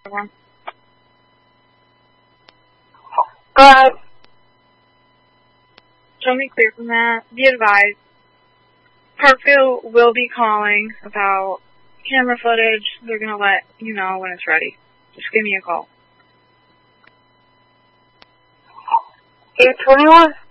But let me clear from that. Be advised, Parkville will be calling about camera footage. They're going to let you know when it's ready. Just give me a call. 821?